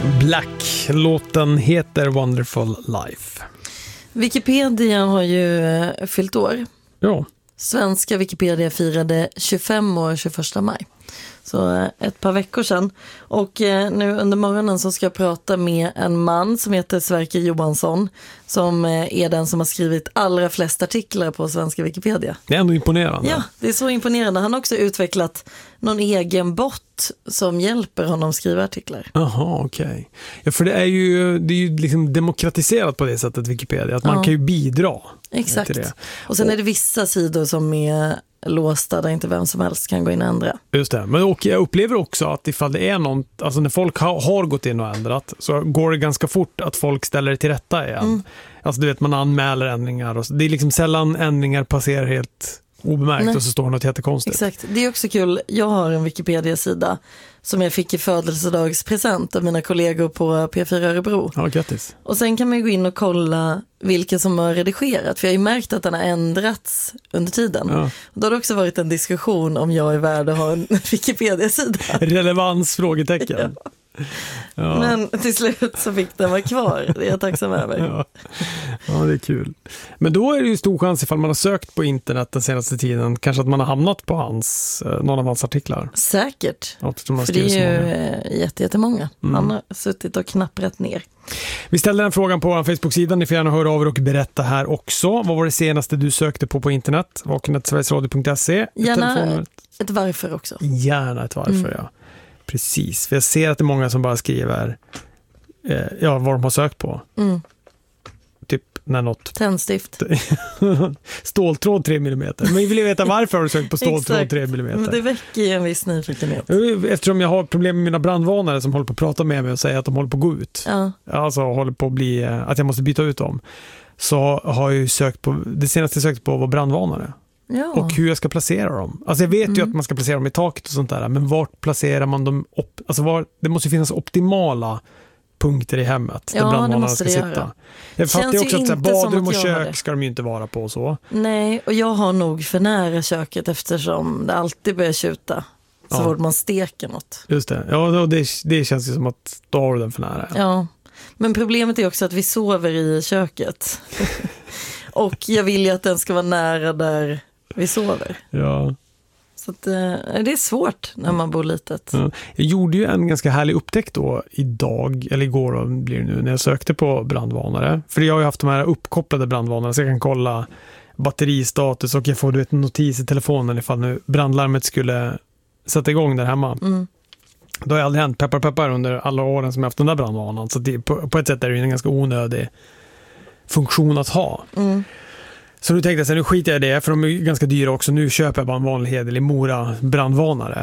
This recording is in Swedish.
Black. Låten heter Wonderful Life. Wikipedia har ju fyllt år. Ja. Svenska Wikipedia firade 25 år 21 maj. Så ett par veckor sedan. Och nu under morgonen så ska jag prata med en man som heter Sverker Johansson. Som är den som har skrivit allra flest artiklar på svenska Wikipedia. Det är ändå imponerande. Ja, det är så imponerande. Han har också utvecklat någon egen bot som hjälper honom skriva artiklar. Jaha, okej. Ja, för det är ju liksom demokratiserat på det sättet, Wikipedia. Att man kan ju bidra. Exakt. Till det. Och sen är det vissa sidor som är låsta där inte vem som helst kan gå in och ändra. Just det. Men och jag upplever också att ifall det är någon, alltså när folk har gått in och ändrat så går det ganska fort att folk ställer det till rätta igen. Alltså du vet, man anmäler ändringar och så. Det är liksom sällan ändringar passerar helt obemärkt. Nej. Och så står något jättekonstigt. Exakt, det är också kul. Jag har en Wikipedia-sida som jag fick i födelsedagspresent av mina kollegor på P4 Örebro. Ja, grattis. Och sen kan man ju gå in och kolla vilka som har redigerat. För jag har ju märkt att den har ändrats under tiden. Ja. Då har det också varit en diskussion om jag är värd att ha en Wikipedia-sida. Relevans, frågetecken. Ja. Ja. Men till slut så fick den vara kvar. Det är jag tacksam över. Ja, det är kul. Men då är det ju stor chans ifall man har sökt på internet den senaste tiden. Kanske att man har hamnat på någon av hans artiklar. Säkert. För det är ju jättemånga. Han har suttit och knapprat ner. Vi ställde den frågan på vår Facebook-sida. Ni får gärna höra av er och berätta här också. Vad var det senaste du sökte på internet? Vaknet.sverigesradio.se. Gärna ett varför också. Gärna ett varför, ja. Precis, för jag ser att det är många som bara skriver vad de har sökt på. Typ när något... Tändstift. Ståltråd 3 mm. Men vi vill veta varför har du sökt på ståltråd 3 mm. Men det väcker ju en viss nyfikenhet. Eftersom jag har problem med mina brandvarnare som håller på att prata med mig och säga att de håller på att gå ut. Ja. Alltså håller på att bli... att jag måste byta ut dem. Så har jag ju sökt på... Det senaste jag sökt på var brandvarnare. Ja. Och hur jag ska placera dem. Alltså jag vet ju att man ska placera dem i taket och sånt där. Men vart placerar man dem? Det måste ju finnas optimala punkter i hemmet. Ja, där brandvarnarna ska sitta. Jag fattar ju också att badrum och kök ska de ju inte vara på så. Nej, och jag har nog för nära köket eftersom det alltid börjar tjuta. Så fort man steker något. Just det. Ja, det känns ju som att då har du den för nära. Ja, men problemet är också att vi sover i köket. Och jag vill ju att den ska vara nära där vi sover. Ja. Så att, det är svårt när man bor litet. Ja. Jag gjorde ju en ganska härlig upptäckt då igår då blir det nu, när jag sökte på brandvarnare. För jag har ju haft de här uppkopplade brandvarnare så jag kan kolla batteristatus och jag får en notis i telefonen ifall nu brandlarmet skulle sätta igång där hemma. Då har jag aldrig hänt peppar under alla åren som jag haft den där brandvarnaren. Så på ett sätt är det en ganska onödig funktion att ha. Så nu tänkte jag, nu skiter jag i det, för de är ganska dyra också. Nu köper jag bara en vanlig hederlig Mora brandvarnare.